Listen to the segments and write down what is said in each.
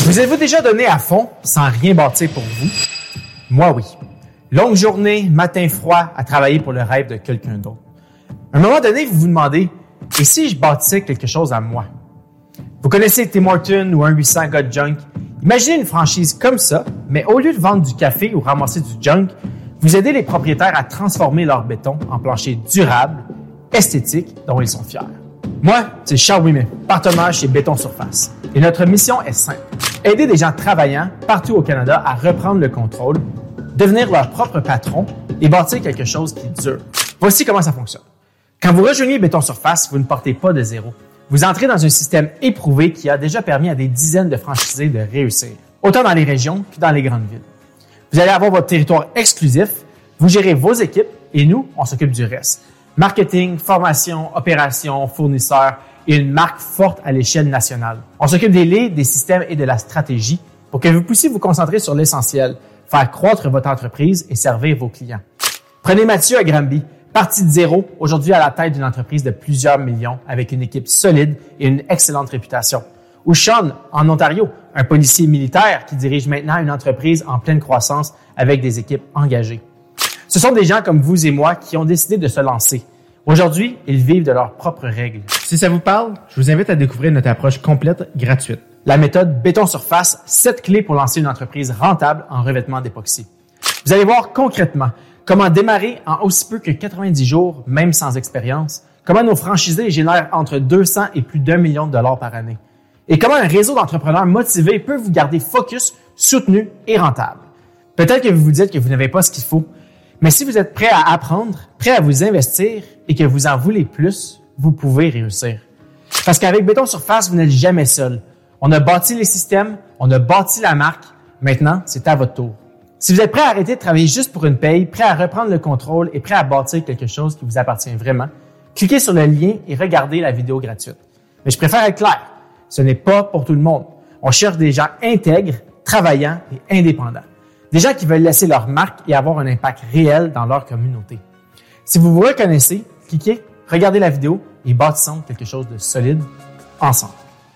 Vous êtes-vous déjà donné à fond sans rien bâtir pour vous? Moi, oui. Longue journée, matin froid, à travailler pour le rêve de quelqu'un d'autre. À un moment donné, vous vous demandez, et si je bâtissais quelque chose à moi? Vous connaissez Tim Hortons ou 1-800 Got Junk? Imaginez une franchise comme ça, mais au lieu de vendre du café ou ramasser du junk, vous aidez les propriétaires à transformer leur béton en plancher durable, esthétique, dont ils sont fiers. Moi, c'est Charles Ouimet, partenaire chez Béton Surface. Et notre mission est simple. Aider des gens travaillant partout au Canada à reprendre le contrôle, devenir leur propre patron et bâtir quelque chose qui dure. Voici comment ça fonctionne. Quand vous rejoignez Béton Surface, vous ne partez pas de zéro. Vous entrez dans un système éprouvé qui a déjà permis à des dizaines de franchisés de réussir, autant dans les régions que dans les grandes villes. Vous allez avoir votre territoire exclusif, vous gérez vos équipes et nous, on s'occupe du reste. Marketing, formation, opérations, fournisseurs et une marque forte à l'échelle nationale. On s'occupe des leads, des systèmes et de la stratégie pour que vous puissiez vous concentrer sur l'essentiel, faire croître votre entreprise et servir vos clients. Prenez Mathieu à Granby, parti de zéro, aujourd'hui à la tête d'une entreprise de plusieurs millions avec une équipe solide et une excellente réputation. Ou Sean, en Ontario, un policier militaire qui dirige maintenant une entreprise en pleine croissance avec des équipes engagées. Ce sont des gens comme vous et moi qui ont décidé de se lancer. Aujourd'hui, ils vivent de leurs propres règles. Si ça vous parle, je vous invite à découvrir notre approche complète gratuite. La méthode Béton Surface, 7 clés pour lancer une entreprise rentable en revêtement d'époxy. Vous allez voir concrètement comment démarrer en aussi peu que 90 jours, même sans expérience, comment nos franchisés génèrent entre 200 et plus d'1 million de dollars par année, et comment un réseau d'entrepreneurs motivés peut vous garder focus, soutenu et rentable. Peut-être que vous vous dites que vous n'avez pas ce qu'il faut, mais si vous êtes prêt à apprendre, prêt à vous investir et que vous en voulez plus, vous pouvez réussir. Parce qu'avec Béton Surface, vous n'êtes jamais seul. On a bâti les systèmes, on a bâti la marque. Maintenant, c'est à votre tour. Si vous êtes prêt à arrêter de travailler juste pour une paye, prêt à reprendre le contrôle et prêt à bâtir quelque chose qui vous appartient vraiment, cliquez sur le lien et regardez la vidéo gratuite. Mais je préfère être clair, ce n'est pas pour tout le monde. On cherche des gens intègres, travaillants et indépendants. Des gens qui veulent laisser leur marque et avoir un impact réel dans leur communauté. Si vous vous reconnaissez, cliquez, regardez la vidéo et bâtissons quelque chose de solide ensemble.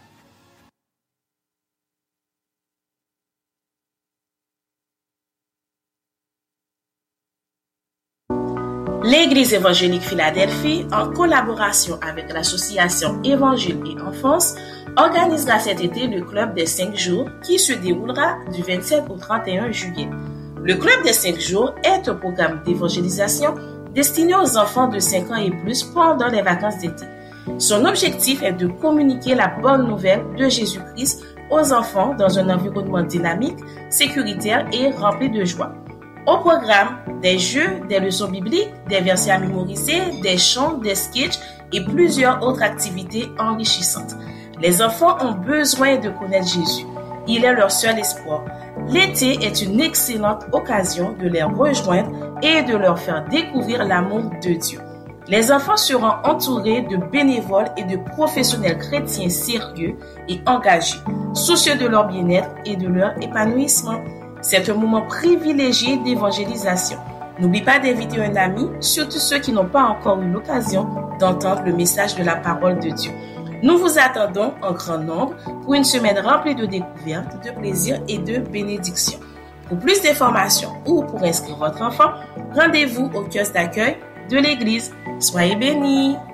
L'Église évangélique Philadelphie, en collaboration avec l'association Évangile et Enfance, organisera cet été le Club des 5 jours qui se déroulera du 27 au 31 juillet. Le Club des 5 jours est un programme d'évangélisation destiné aux enfants de 5 ans et plus pendant les vacances d'été. Son objectif est de communiquer la bonne nouvelle de Jésus-Christ aux enfants dans un environnement dynamique, sécuritaire et rempli de joie. Au programme, des jeux, des leçons bibliques, des versets à mémoriser, des chants, des sketchs et plusieurs autres activités enrichissantes. Les enfants ont besoin de connaître Jésus. Il est leur seul espoir. L'été est une excellente occasion de les rejoindre et de leur faire découvrir l'amour de Dieu. Les enfants seront entourés de bénévoles et de professionnels chrétiens sérieux et engagés, soucieux de leur bien-être et de leur épanouissement. C'est un moment privilégié d'évangélisation. N'oublie pas d'inviter un ami, surtout ceux qui n'ont pas encore eu l'occasion d'entendre le message de la parole de Dieu. Nous vous attendons en grand nombre pour une semaine remplie de découvertes, de plaisir et de bénédictions. Pour plus d'informations ou pour inscrire votre enfant, rendez-vous au kiosque d'accueil de l'Église. Soyez bénis!